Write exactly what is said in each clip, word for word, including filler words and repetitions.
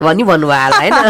भनी भन्नुभयो होला होइन?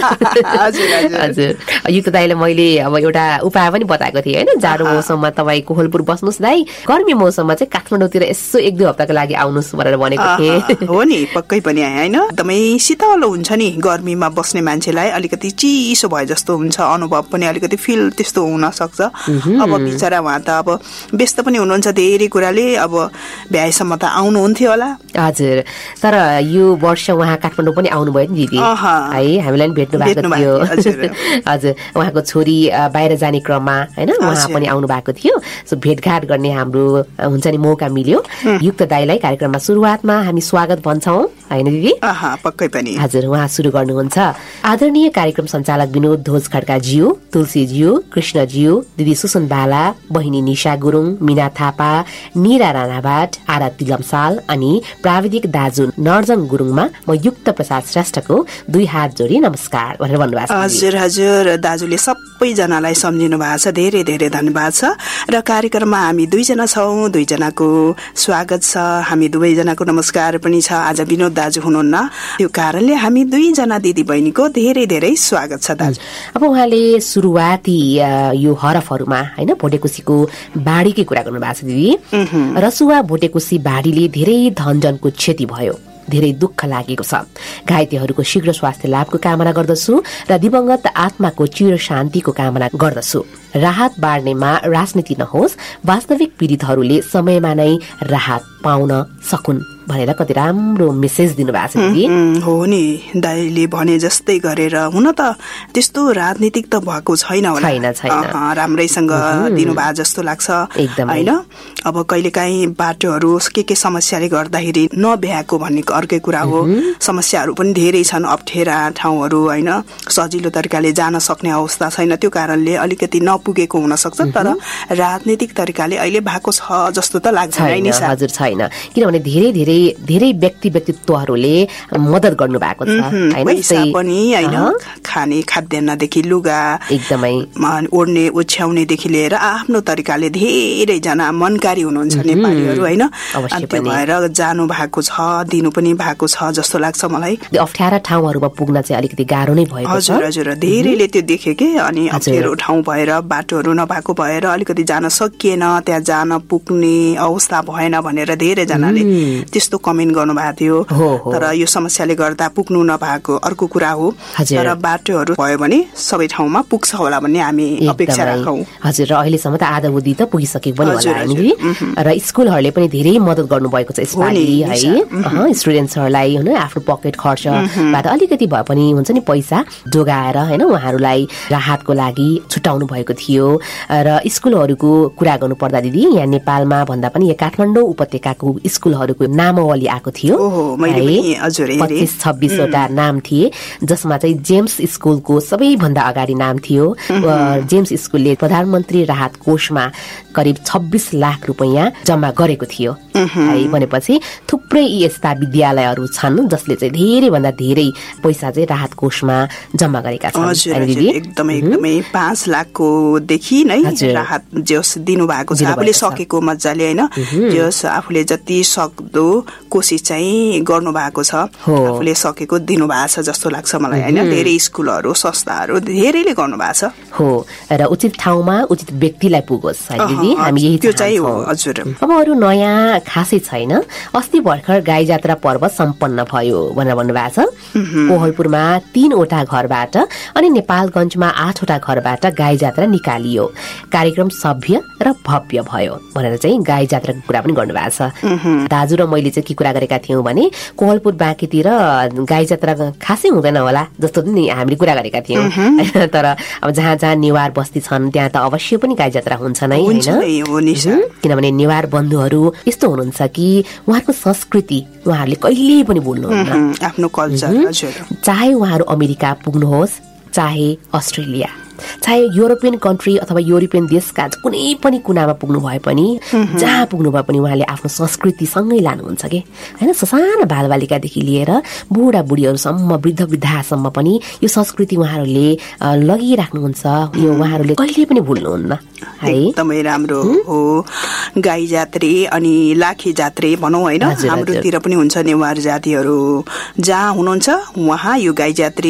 हजुर, युक्त दाइले मैले अब एउटा उपाय पनि बताएको थिएँ होइन, जाडो मौसममा तपाईँ कोहलपुर बस्नुहोस् दाइ, गर्मी मौसममा चाहिँ काठमाडौँतिर यसो एक दुई हप्ताको लागि आउनुहोस् भनेर भनेको थिएँ। हो नि, पक्कै पनि होइन, एकदमै शीतल हुन्छ नि गर्मीमा बस्ने मान्छेलाई, अलिकति चिसो भए जस्तो हुन्छ, अनुभव पनि अलिकति फिल त्यस्तो हुन सक्छ। अब बिचरा उहाँ त अब व्यस्त पनि हुनुहुन्छ धेरै कुराले, अब भ्याएसम्म त आउनुहुन्थ्यो होला। हजुर, तर यो वर्ष उहाँ काठमाडौँ पनि आउनुभयो नि दिदी है, हामीलाई पनि भेट्नु भएको थियो। हजुर, उहाँको छोरी बाहिर जाने क्रममा होइन उहाँ पनि आउनु भएको थियो, सो भेटघाट गर्ने हाम्रो हुन्छ नि मौका मिल्यो। युक्त दाइलाई कार्यक्रममा सुरुवातमा हामी स्वागत भन्छौँ होइन दिदी? पक्कै पनि। हजुर, उहाँ सुरु गर्नुहुन्छ। आदरणीय कार्यक्रम सञ्चालक विनोद ध्वज खड्काज्यू, तुलसीज्यू, कृष्णज्यू, दिदी सुसन बाला, बहिनी निशा गुरुङ, मीना थापा, निरा राणाभाट, आरती लम्साल अनि प्राविधिक दाजु नर्जन गुरुङमा म युक्त प्रसाद श्रेष्ठको दुई हात जोडी नमस्कार भनेर भन्नुभएको छ। हजुर हजुर, दाजुले सबैजनालाई सम्झिनु भएको छ, धेरै धेरै धन्यवाद छ। र कार्यक्रममा हामी दुईजना छौँ, दुईजनाको स्वागत छ, हामी दुवैजनाको नमस्कार पनि छ। आज विनोद दाजु हुनुहुन्न, त्यो कारणले हामी दुईजना दिदी बहिनीको धेरै धेरै स्वागत छ दाजु। अब उहाँले सुरुवाती यो हरफहरूमा होइन भोटेकोसीको बाढीकै कुरा गर्नु भएको छ दिदी। रसुवा भोटेकोसी बाढीले धेरै धनजनको क्षति भयो, धेरै दुःख लागेको छ। घाइतेहरूको शीघ्र स्वास्थ्य लाभको कामना गर्दछु र दिवंगत आत्माको चिर शान्तिको कामना गर्दछु। राहत बाँड्नेमा राजनीति नहोस्, वास्तविक पीडितहरूले समयमा नै राहत पाउन सकुन् भनेर कति राम्रो मेसेज दिनुभएको छ दिदी। हो नि, दाइले भने जस्तै गरेर, हुन त त्यस्तो राजनीतिक त भएको छैन होला, राम्रैसँग दिनुभएको जस्तो लाग्छ होइन। अब कहिलेकाहीँ बाटोहरू के के समस्याले गर्दाखेरि नभ्याएको भन्ने अर्कै कुरा हो, समस्याहरू पनि धेरै छन्, अप्ठ्यारा ठाउँहरू होइन, सजिलो तरिकाले जान सक्ने अवस्था छैन, त्यो कारणले अलिकति नपुगेको हुन सक्छ। तर राजनीतिक तरिकाले अहिले भएको छ जस्तो त लाग्दैन। हजुर, छैन, किनभने धेरै धेरै धेरै व्यक्ति व्यक्तित्वहरूले मद्दत गर्नु भएको छ हैन, पैसा पनि हैन, खाने खाद्यान्नदेखि लुगा एकदमै ओड्ने ओछ्याउनेदेखि लिएर आफ्नो तरिकाले धेरै जना मनकारी हुनुहुन्छ नेपालीहरू हैन, त्यो भएर जानु भएको छ, दिनु पनि भएको छ जस्तो लाग्छ मलाई। अप्ठ्यारा ठाउँहरुमा पुग्न चाहिँ अलिकति गाह्रो नै भएको छ। हजुर हजुर, धेरैले त्यो देखे के, अनि अप्ठ्यारो ठाउँ भएर बाटोहरू नभएको भएर अलिकति जान सकिएन, त्यहाँ जान पुग्ने अवस्था भएन भनेर धेरै जनाले त्यस्तो कमेन्ट गर्नु भएको थियो। तर यो समस्याले गर्दा पुग्नु नभएको अर्को कुरा हो, तर बाटोहरू भयो भने सबै ठाउँमा पुग्छ होला भन्ने हामी अपेक्षा राखौं। हजुर, र अहिलेसम्म त आधा बुद्धि त पुगिसकेको पनि होला हामी, र स्कुलहरूले पनि धेरै मद्दत गर्नु भएको छ यसपालि है, स्टुडेन्ट्सहरूलाई हैन आफ्नो पकेट खर्चबाट अलिकति भए पनि हुन्छ नि पैसा जोगाएर हैन उहाँहरूलाई राहतको लागि छुटाउनु भएको थियो। र स्कुलहरूको कुरा गर्नु पर्दा दिदी, यहाँ नेपालमा भन्दा पनि यहाँ काठमाडौँ उपत्यकाको स्कुलहरूको नामावली आएको थियो, पच्चीस छब्बीस वटा नाम थिए, जसमा चाहिँ जेम्स स्कुलको सबैभन्दा अगाडि नाम थियो। जेम्स स्कुलले प्रधानमन्त्री राहत कोषमा करिब छब्बीस लाख रुपियाँ जम्मा गरेको थियो है, भनेपछि थुप्रै यस्ता विद्यालयहरू छन् जसले चाहिँ धेरै भन्दा धेरै पैसा चाहिँ राहत कोषमा जम्मा गरेका छन्। एकदमै एकदमै पाँच लाखको देखि नै राहत जस दिनु भएको छ, आफूले सकेको मजाले हैन, जस आफूले जति सक्दो कोसिस चाहिँ गर्नु भएको छ, आफूले सकेको दिनु भएको छ जस्तो लाग्छ मलाई हैन। धेरै स्कुलहरू संस्थाहरू धेरैले गर्नु भएको छ हो, र उचित ठाउँमा उचित व्यक्तिलाई पुगोस् है दिदी, हामी यही त्यो चाहिँ हो। हजुर, अब अरू नयाँ खासै छैन। अस्ति भर्खर गाई जात्रा पर्व सम्पन्न भयो भनेर भन्नुभएको छ। कोहलपुरमा तीनवटा घरबाट अनि नेपालगञ्जमा आठवटा घरबाट गाई जात्रा निकालियो, कार्यक्रम सभ्य र भव्य भयो भनेर चाहिँ गाई जात्राको कुरा पनि गर्नुभएको छ। दाजु र मैले चाहिँ के कुरा गरेका थियौँ भने, कोहलपुर बाँकीतिर गाई जात्रा खासै हुँदैन होला जस्तो नि हामीले कुरा गरेका थियौँ, तर अब जहाँ जहाँ नेवार बस्ती छन् त्यहाँ त अवश्य पनि गाई जात्रा हुन्छ नै हैन, किनभने नेवार बन्धुहरू यस्तो हुनुहुन्छ कि उहाँको संस्कृति उहाँहरूले कहिल्यै पनि भुल्नुहुन्न, आफ्नो कल्चर। चाहे उहाँहरू अमेरिका पुग्नुहोस् चाहे अस्ट्रेलिया, चाहे युरोपियन कन्ट्री अथवा युरोपियन देशका कुनै पनि कुनामा पुग्नु भए पनि जहाँ पुग्नु भए पनि उहाँले आफ्नो संस्कृति सँगै लानुहुन्छ के हैन। साना बालबालिकादेखि लिएर बुढा बुढीहरूसम्म वृद्ध वृद्धासम्म पनि यो संस्कृति उहाँहरूले लगिराख्नुहुन्छ। यो उहाँहरूले कहिले पनि भुल्नुहुन्न है। एकदमै राम्रो हो। गाई जात्रे अनि लाखे जात्रे भनौँ होइन, हाम्रोतिर पनि हुन्छ नेवार जातिहरू जहाँ हुनुहुन्छ उहाँ यो गाई जात्रे